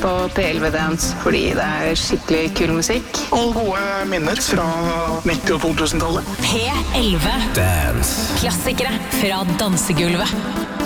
på P11 Dance fordi det skikkelig kul musikk. Og gode minner fra 90- og 2000-tallet. P11 Dance. Klassikere fra dansegulvet.